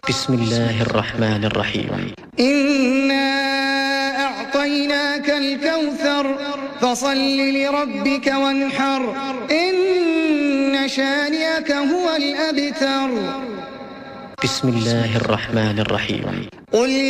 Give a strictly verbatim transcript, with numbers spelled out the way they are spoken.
بسم الله الرحمن الرحيم. إنا أعطيناك الكوثر فصل لربك وانحر إن شانئك هو الأبتر. بسم الله الرحمن الرحيم. قل